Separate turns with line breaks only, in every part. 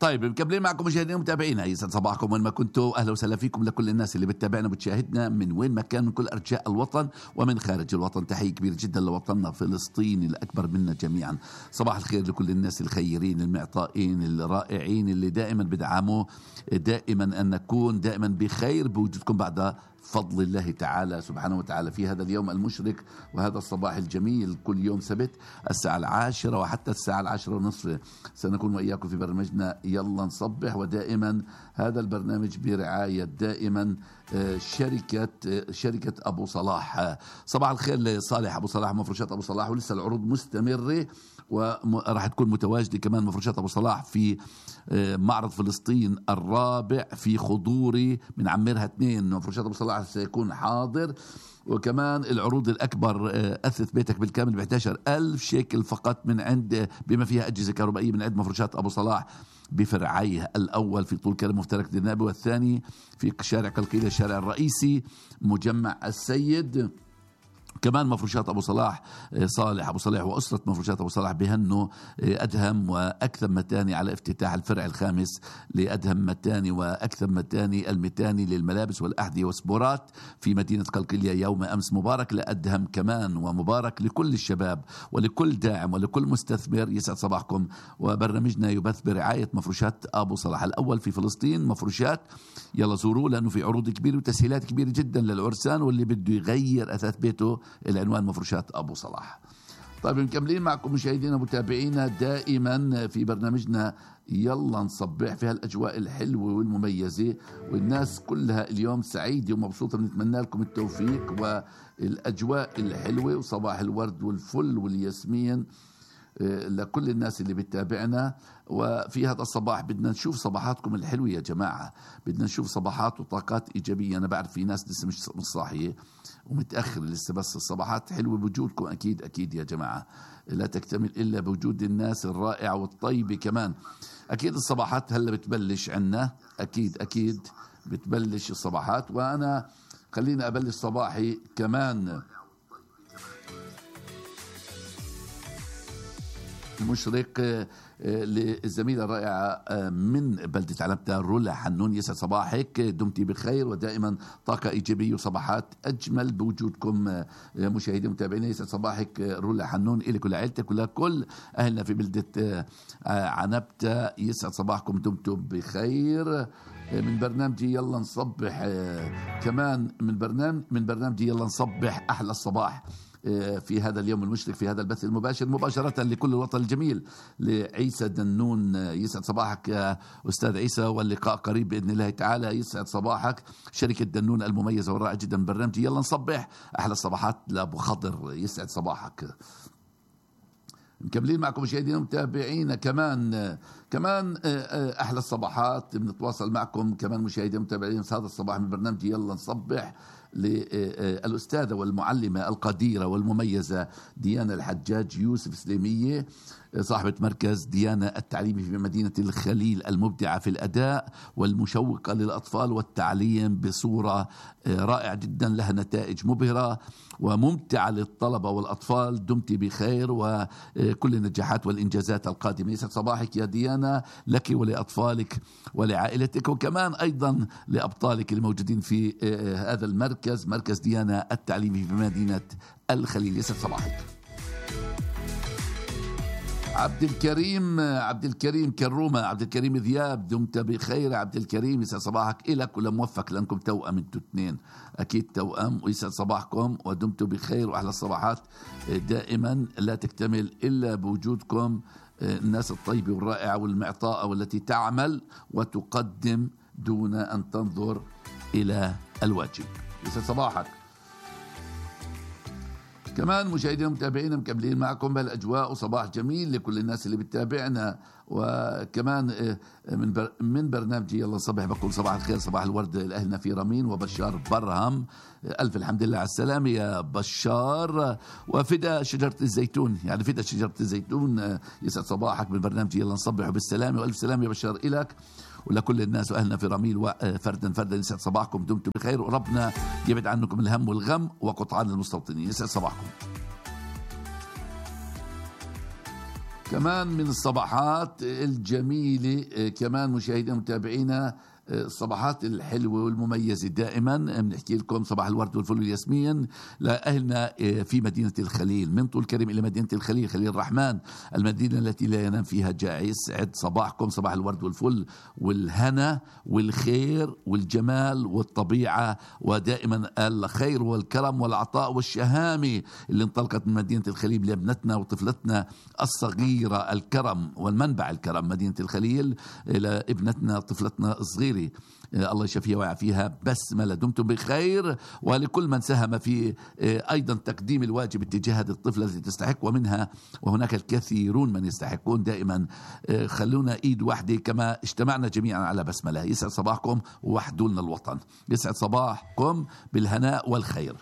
طيب مكملين معكم مشاهدينا ومتابعينا، يسعد صباحكم وين ما كنتوا. اهلا وسهلا فيكم لكل الناس اللي بتتابعنا وبتشاهدنا من وين ما كان، من كل ارجاء الوطن ومن خارج الوطن. تحيه كبيره جدا لوطننا فلسطين الاكبر منا جميعا. صباح الخير لكل الناس الخيرين المعطائين الرائعين اللي دائما بدعموا، دائما ان نكون دائما بخير بوجودكم بعد فضل الله تعالى سبحانه وتعالى في هذا اليوم المشرق وهذا الصباح الجميل. كل يوم سبت الساعة 10 وحتى الساعة 10:30 سنكون وإياكم في برنامجنا يلا نصبح، ودائما هذا البرنامج برعاية دائما شركة أبو صلاح. صباح الخير لصالح أبو صلاح، مفروشات أبو صلاح، ولسه العروض مستمرة وراح تكون متواجدة كمان مفروشات أبو صلاح في معرض فلسطين الرابع في خضوري من عمرها 2. مفروشات أبو صلاح سيكون حاضر، وكمان العروض الأكبر أثث بيتك بالكامل ب 11,000 شيكل فقط من عند بما فيها أجهزة كهربائية من عند مفروشات أبو صلاح بفرعيه الأول في طول كرم مفترق دنابي، والثاني في شارع قلقيلة الشارع الرئيسي مجمع السيد. كمان مفروشات أبو صلاح صالح أبو صلاح وأسرة مفروشات أبو صلاح بهنوا أدهم وأكثم متاني على افتتاح الفرع الخامس لأدهم متاني وأكثم متاني المتاني للملابس والأحذية والسبورات في مدينة قلقلية يوم أمس. مبارك لأدهم كمان، ومبارك لكل الشباب ولكل داعم ولكل مستثمر. يسعد صباحكم. وبرنامجنا يبث برعاية مفروشات أبو صلاح الأول في فلسطين. مفروشات يلا زوروه لأنه في عروض كبيرة وتسهيلات كبيرة جدا للعرسان واللي بده يغير أثاث بيته. العنوان مفروشات أبو صلاح. طيب مكملين معكم مشاهدينا ومتابعينا دائما في برنامجنا يلا نصبح في هالأجواء الحلوة والمميزة، والناس كلها اليوم سعيدة ومبسوطة. بنتمنى لكم التوفيق والأجواء الحلوة وصباح الورد والفل والياسمين لكل الناس اللي بتتابعنا. وفي هذا الصباح بدنا نشوف صباحاتكم الحلوة يا جماعة، بدنا نشوف صباحات وطاقات إيجابية. أنا بعرف في ناس لسه مش صاحية ومتأخر لسه، بس الصباحات حلوة بوجودكم أكيد يا جماعة، لا تكتمل إلا بوجود الناس الرائعة والطيبة كمان. أكيد الصباحات هلا بتبلش عنا، أكيد بتبلش الصباحات، وأنا خلينا أبلش صباحي كمان مشرق للزميلة الرائعة من بلدة علمتة رولا حنون. يسعد صباحك، دمتي بخير ودائما طاقة إيجابية وصباحات أجمل بوجودكم مشاهدين ومتابعين. يسعد صباحك رولا حنون إلك ولعائلتك ولكل أهلنا في بلدة عنبتة. يسعد صباحكم، دمتم بخير. من برنامجي يلا نصبح كمان من برنامجي يلا نصبح أحلى الصباح في هذا اليوم المشرق في هذا البث المباشر مباشرة لكل الوطن الجميل لعيسى دنون. يسعد صباحك يا أستاذ عيسى، واللقاء قريب بإذن الله تعالى. يسعد صباحك شركة دنون المميزة والرائعة جدا. برنامجي يلا نصبح أحلى الصباحات لأبو خضر. يسعد صباحك. مكملين معكم مشاهدينا ومتابعينا كمان أحلى الصباحات. بنتواصل معكم كمان مشاهدينا ومتابعينا هذا الصباح من برنامج يلا نصبح للأستاذة والمعلمة القديرة والمميزة ديانا الحجاج يوسف سليمية، صاحبة مركز ديانا التعليمي في مدينة الخليل، المبدعة في الأداء والمشوقة للأطفال والتعليم بصورة رائعة جدا، لها نتائج مبهرة وممتعة للطلبة والأطفال. دمتي بخير وكل النجاحات والإنجازات القادمة. يسعد صباحك يا ديانا لك ولأطفالك ولعائلتك، وكمان أيضا لأبطالك الموجودين في هذا المركز، مركز ديانا التعليمي في مدينة الخليل. يسعد صباحك. عبد الكريم كرومة، عبد الكريم ذياب، دمت بخير عبد الكريم. يسعد صباحك إلك ولموفق لأنكم توأم انتوا اثنين، أكيد توأم. ويسعد صباحكم ودمتوا بخير وأحلى الصباحات دائما لا تكتمل إلا بوجودكم، الناس الطيبة والرائعة والمعطاءة والتي تعمل وتقدم دون أن تنظر إلى الواجب. يسعد صباحك. كمان مشاهدينا ومتابعينا مكملين معكم بهالأجواء وصباح جميل لكل الناس اللي بتتابعنا. وكمان من برنامجي يلا نصبح بقول صباح الخير صباح الورد لأهلنا في رامين وبشار برهم. ألف الحمد لله على السلامة يا بشار. وفدا شجرة الزيتون، يعني فدا شجرة الزيتون، يسعد صباحك من برنامجي يلا نصبح بالسلامة، وألف سلامة يا بشار إلك ولكل الناس وأهلنا في رميل وفردا يسعد صباحكم، دمتم بخير وربنا يبعد عنكم الهم والغم وقطعان المستوطنين. يسعد صباحكم. كمان من الصباحات الجميلة كمان مشاهدينا ومتابعينا الصباحات الحلوة والمميزة دائما بنحكي لكم صباح الورد والفل والياسمين لأهلنا في مدينة الخليل. من طول كريم إلى مدينة الخليل، خليل الرحمن، المدينة التي لا ينام فيها جائع. يسعد صباحكم، صباح الورد والفل والهنا والخير والجمال والطبيعة، ودائما الخير والكرم والعطاء والشهامة اللي انطلقت من مدينة الخليل لابنتنا وطفلتنا الصغيرة. الكرم والمنبع الكرم مدينة الخليل إلى ابنتنا طفلتنا الصغيرة، الله يشفيها ويعافيها. بسملة، دمتم بخير. ولكل من ساهم في أيضا تقديم الواجب اتجاه هذه الطفلة التي تستحق، وهناك الكثيرون من يستحقون. دائما خلونا إيد واحدة كما اجتمعنا جميعا على بسملة. يسعد صباحكم ووحدوا لنا الوطن. يسعد صباحكم بالهناء والخير.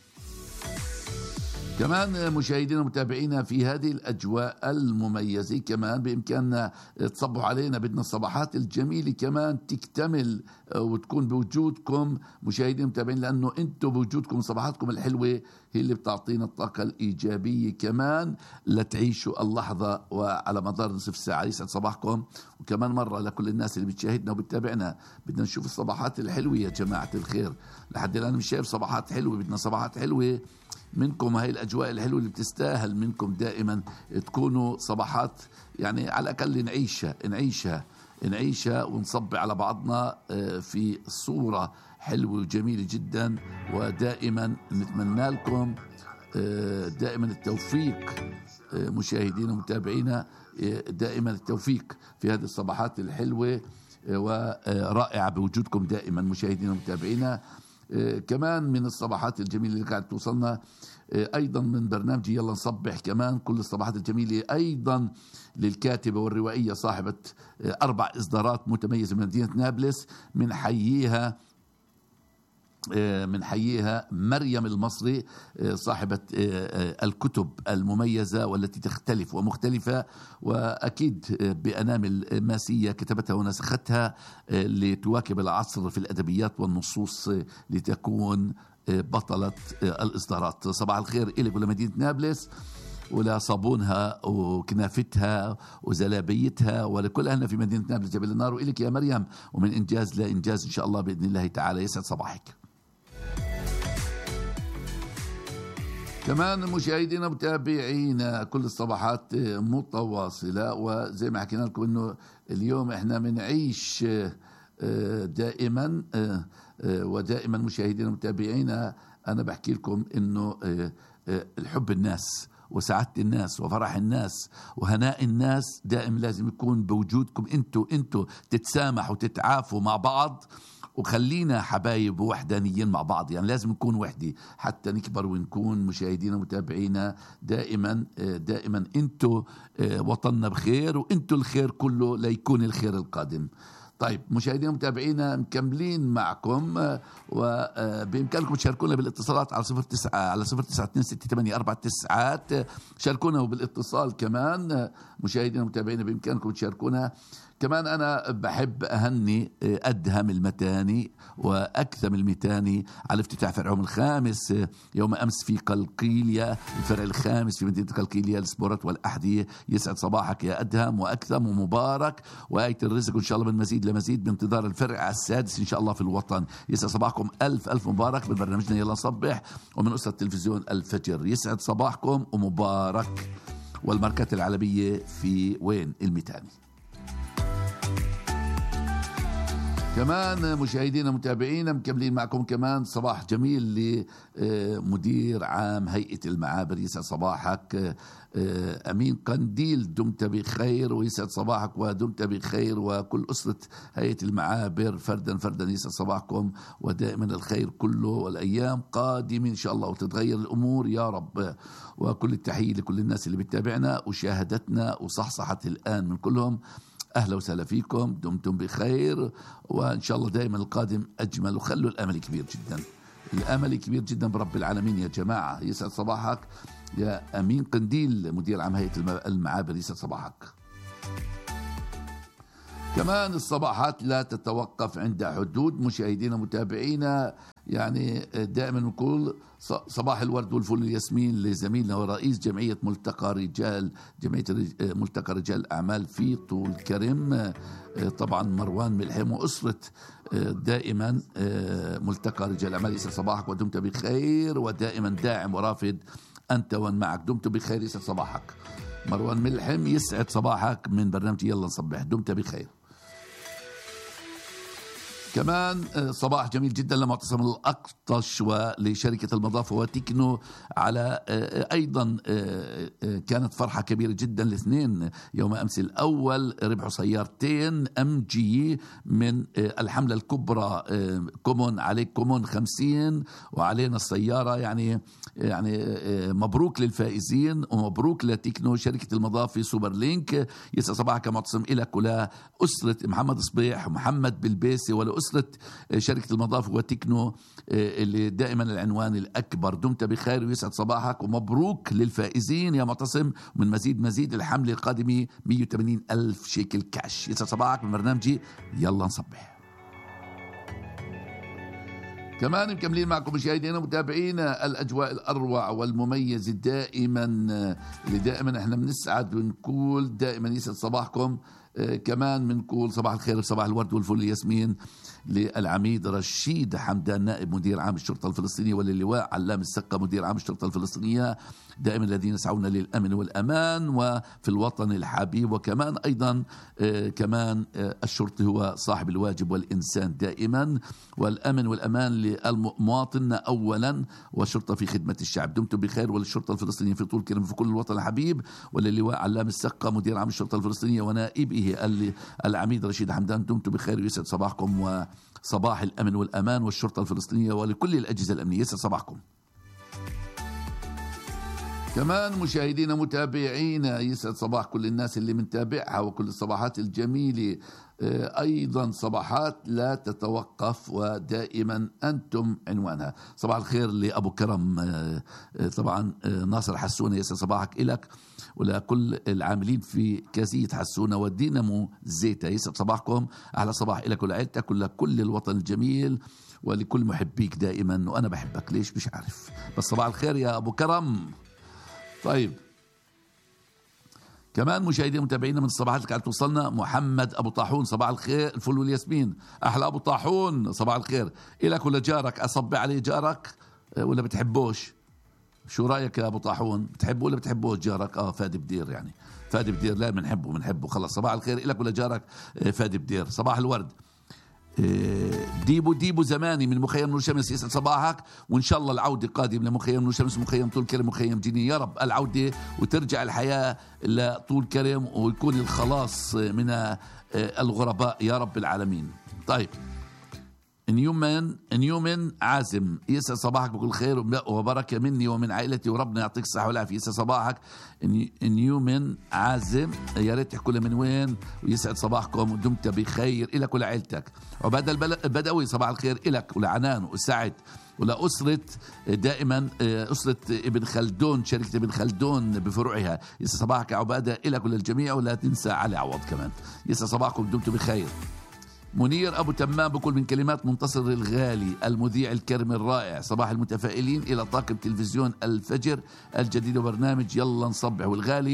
كمان مشاهدينا ومتابعينا في هذه الأجواء المميزة كمان بإمكاننا تصبوا علينا. بدنا الصباحات الجميلة كمان تكتمل وتكون بوجودكم مشاهدينا ومتابعين، لأنه أنتم بوجودكم صباحاتكم الحلوة هي اللي بتعطينا الطاقة الإيجابية كمان لتعيشوا اللحظة وعلى مدار نصف ساعة. يسعد صباحكم. وكمان مرة لكل الناس اللي بتشاهدنا وبتتابعنا، بدنا نشوف الصباحات الحلوة يا جماعة الخير. لحد الآن مش شايف صباحات حلوة، بدنا صباحات حلوة منكم. هاي الأجواء الحلوة اللي بتستاهل منكم دائما تكونوا صباحات، يعني على الأقل نعيشها ونصب على بعضنا في صورة حلوة وجميلة جدا. ودائما نتمنى لكم دائما التوفيق مشاهدينا ومتابعينا، دائما التوفيق في هذه الصباحات الحلوة ورائعة بوجودكم دائما مشاهدينا ومتابعينا. كمان من الصباحات الجميلة اللي قاعد توصلنا أيضا من برنامج يلا نصبح، كمان كل الصباحات الجميلة أيضا للكاتبة والروائية صاحبة 4 إصدارات متميزة من مدينة نابلس. من حييها مريم المصري صاحبة الكتب المميزة والتي تختلف ومختلفة، وأكيد بأنامل ماسية كتبتها ونسختها لتواكب العصر في الأدبيات والنصوص لتكون بطلة الإصدارات. صباح الخير إليك ولمدينة نابلس ولا صابونها وكنافتها وزلابيتها ولكل أهلنا في مدينة نابلس جبل النار، وإليك يا مريم ومن إنجاز لإنجاز إن شاء الله بإذن الله تعالى. يسعد صباحك. كمان مشاهدينا متابعينا كل الصباحات متواصلة، وزي ما حكينا لكم إنه اليوم إحنا بنعيش دائما ودائما مشاهدينا متابعينا. أنا بحكي لكم إنه الحب الناس وسعادة الناس وفرح الناس وهناء الناس دائما لازم يكون بوجودكم. انتوا تتسامحوا وتتعافوا مع بعض، وخلينا حبايب ووحدانيين مع بعض. يعني لازم نكون وحدي حتى نكبر ونكون مشاهدينا ومتابعينا دائما انتوا وطننا بخير، وانتوا الخير كله ليكون الخير القادم. طيب مشاهدينا ومتابعينا مكملين معكم، وبإمكانكم تشاركونا بالاتصالات على 09268849. شاركونا بالاتصال كمان مشاهدينا ومتابعينا، بإمكانكم تشاركونا. كمان أنا بحب أهني أدهم المتاني وأكثم المتاني على افتتاح فرعهم الخامس يوم أمس في قلقيلية، الفرع الخامس في مدينة قلقيلية للسبورات والأحذية. يسعد صباحك يا أدهم وأكثم ومبارك، وآية الرزق إن شاء الله من مزيد لمزيد بانتظار الفرع السادس إن شاء الله في الوطن. يسعد صباحكم، ألف مبارك من برنامجنا يلا نصبح ومن أسرة تلفزيون الفجر. يسعد صباحكم ومبارك. والماركات العالمية في وين؟ المتاني. كمان مشاهدينا متابعينا مكملين معكم كمان صباح جميل لمدير عام هيئة المعابر. يسعد صباحك أمين قنديل، دمت بخير ويسعد صباحك ودمت بخير، وكل أسرة هيئة المعابر فردا يسعد صباحكم، ودائما الخير كله والأيام قادمة إن شاء الله وتتغير الأمور يا رب. وكل التحية لكل الناس اللي بتتابعنا وشاهدتنا وصحصحت الآن من كلهم. أهلا وسهلا فيكم، دمتم بخير، وإن شاء الله دائما القادم أجمل. وخلوا الأمل كبير جدا، الأمل كبير جدا برب العالمين يا جماعة. يسعد صباحك يا أمين قنديل مدير عام هيئة المعابر. يسعد صباحك. كمان الصباحات لا تتوقف عند حدود. مشاهدينا متابعينا، يعني دائما نقول صباح الورد والفل والياسمين لزميلنا ورئيس جمعية ملتقى رجال الأعمال في طول كرم، طبعا مروان ملحم وأسرة دائما ملتقى رجال الأعمال. يسعد صباحك ودمت بخير، ودائما داعم ورافد أنت ومن معك. دمت بخير، يسعد صباحك مروان ملحم، يسعد صباحك من برنامج يلا نصبح. دمت بخير. كمان صباح جميل جدا لمعتصم الأقطش ولشركة المضافة وتكنو على أيضا كانت فرحة كبيرة جدا. الاثنين يوم أمس الأول ربحوا سيارتين MG من الحملة الكبرى كومون عليك كومون 50 وعلينا السيارة. يعني مبروك للفائزين ومبروك لتكنو شركة المضافة سوبر لينك. يسعد صباحك معتصم إلك ولأسرة محمد صبيح ومحمد بالبيسي ولأسرة شركة المضافة وتكنو اللي دائما العنوان الأكبر. دمت بخير ويسعد صباحك ومبروك للفائزين يا معتصم. من مزيد الحملة القادمة 180,000 شيكل كاش. يسعد صباحك من برنامجي يلا نصبح. كمان مكملين معكم مشاهدينا ومتابعينا الأجواء الأروع والمميزة دائما اللي دائما احنا بنسعد ونقول دائما يسعد صباحكم. كمان بنقول صباح الخير وصباح الورد والفل ياسمين للعميد رشيد حمدان نائب مدير عام الشرطة الفلسطينية وللواء علام السقة مدير عام الشرطة الفلسطينية، دائما الذين يسعون للأمن والأمان وفي الوطن الحبيب. وكمان أيضا كمان الشرطي هو صاحب الواجب والإنسان دائما، والأمن والأمان للمواطن أولا، والشرطة في خدمة الشعب. دمتم بخير. وللشرطة الفلسطينية في طول كرم في كل الوطن الحبيب، وللواء علام السقة مدير عام الشرطة الفلسطينية ونائبه العميد رشيد حمدان. دمتم بخير ويسعد صباحكم وصباح الأمن والأمان والشرطة الفلسطينية ولكل الأجهزة الأمنية. يسعد صباحكم. كمان مشاهدينا متابعينا يسعد صباح كل الناس اللي منتابعها وكل الصباحات الجميلة. أيضا صباحات لا تتوقف ودائما أنتم عنوانها. صباح الخير لأبو كرم طبعا ناصر حسونة، يسعد صباحك إلك ولكل العاملين في كازية حسونة ودينامو زيتا. يسعد صباحكم، أحلى صباح إلك ولعيلتك ولكل الوطن الجميل ولكل محبيك دائما. وأنا بحبك ليش مش عارف، بس صباح الخير يا أبو كرم. طيب كمان مشاهدين متابعينا من الصباحات اللي قاعد توصلنا محمد ابو طاحون. صباح الخير الفل والياسمين، احلى ابو طاحون صباح الخير الك ولا جارك. اصبي عليه جارك ولا بتحبوش؟ شو رايك يا ابو طاحون، بتحبه ولا بتحبوش جارك؟ فادي بدير، يعني فادي بدير لا بنحبه خلص. صباح الخير الك ولا جارك فادي بدير. صباح الورد ديبو زماني من مخيم نور شمس. يسعد صباحك وإن شاء الله العودة قادم لمخيم نور شمس، مخيم طول كرم، مخيم جنين. يا رب العودة وترجع الحياة لطول كرم ويكون الخلاص من الغرباء يا رب العالمين. طيب نيومن عازم، يسعد صباحك بكل خير وبركة مني ومن عائلتي وربنا يعطيك الصحة والعافية. يسعد صباحك نيومن عازم، يا ريت تحكوا لي من وين. ويسعد صباحكم ودمت بخير إلك ولعائلتك. عبادة البدوي صباح الخير إلك ولعنان وسعد ولأسرة دائما أسرة ابن خلدون، شركة ابن خلدون بفروعها. يسعد صباحك يا عبادة إلك وللجميع، ولا تنسى علي عوض كمان. يسعد صباحكم دمتم بخير. منير أبو تمام بقول من كلمات منتصر الغالي المذيع الكرم الرائع: صباح المتفائلين إلى طاقم تلفزيون الفجر الجديد وبرنامج يلا نصبح.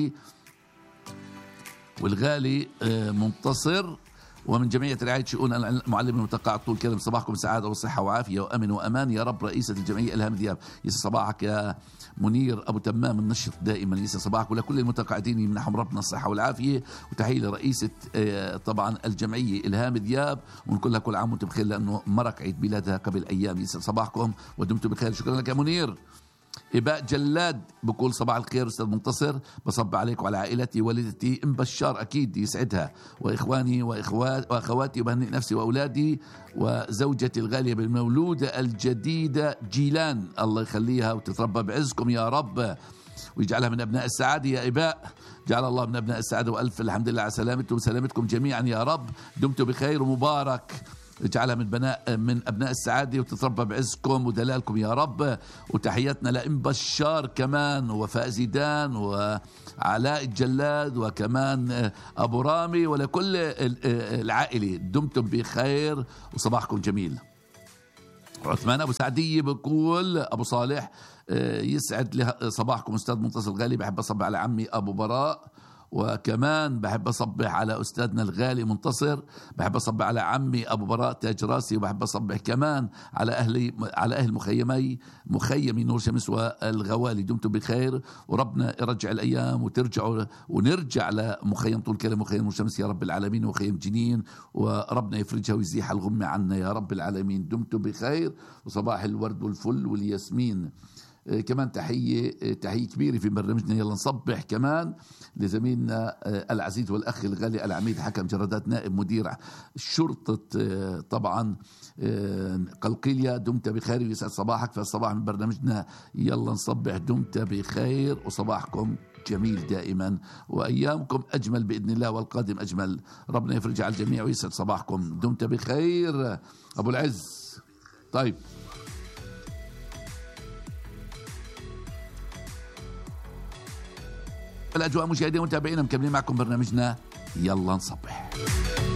والغالي منتصر ومن جمعية رعاية شؤون المعلمين المتقاعد طول كرم. صباحكم سعادة وصحة وعافية وأمن وأمان يا رب. رئيسة الجمعية إلهام دياب. يسعد صباحك يا منير أبو تمام النشط دائما. يسعد صباحك ولكل المتقاعدين يمنحهم ربنا الصحة والعافية. وتحية لرئيسة طبعا الجمعية إلهام دياب، ونقول لها كل عام وانتم بخير لأنه مرق عيد ميلادها قبل أيام. يسعد صباحكم ودمتم بخير. شكرا لك يا منير. إباء جلاد بقول صباح الخير أستاذ منتصر، بصب عليك وعلى عائلتي والدتي أم بشار أكيد يسعدها وإخواني وأخواتي وبهنئ نفسي وأولادي وزوجتي الغالية بالمولودة الجديدة جيلان، الله يخليها وتتربى بعزكم يا رب ويجعلها من أبناء السعادة. يا إباء جعل الله من أبناء السعادة وألف الحمد لله على سلامتكم جميعا يا رب. دمتم بخير ومبارك اجعلها من أبناء السعادة، وتتربى بعزكم ودلالكم يا رب. وتحياتنا لأم بشار كمان، وفاء زيدان، وعلاء الجلاد، وكمان أبو رامي، ولكل العائلة. دمتم بخير وصباحكم جميل. عثمان أبو سعدية بقول: أبو صالح يسعد صباحكم أستاذ منتصر الغالي، بحب أصبح على عمي أبو براء، وكمان بحب أصبح على أستاذنا الغالي منتصر، بحب أصبح على عمي أبو براء تاج راسي، وبحب أصبح كمان على أهل مخيمي نور شمس والغوالي. دمتم بخير، وربنا يرجع الأيام وترجعوا ونرجع لمخيم طول كلام مخيم نور شمس يا رب العالمين، ومخيم جنين، وربنا يفرجها ويزيح الغمة عنا يا رب العالمين. دمتم بخير، وصباح الورد والفل والياسمين. كمان تحية كبيرة في برنامجنا يلا نصبح كمان لزميلنا العزيز والأخ الغالي العميد حكم جرادات نائب مدير شرطة طبعا قلقيلية. دمت بخير ويسعد صباحك في الصباح من برنامجنا يلا نصبح. دمت بخير وصباحكم جميل دائما، وأيامكم أجمل بإذن الله، والقادم أجمل. ربنا يفرج على الجميع ويسعد صباحكم. دمت بخير أبو العز. طيب، الأجواء مشاهدين ومتابعينا، مكملين معكم برنامجنا يلا نصبح.